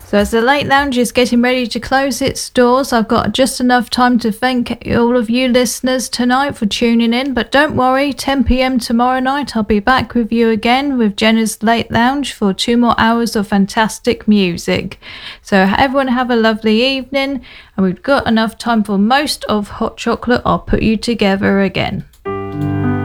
So as the Late Lounge is getting ready to close its doors, I've got just enough time to thank all of you listeners tonight for tuning in. But don't worry, 10 p.m. tomorrow night, I'll be back with you again with Jenna's Late Lounge for 2 more hours of fantastic music. So everyone have a lovely evening, and we've got enough time for most of Hot Chocolate. I'll put you together again.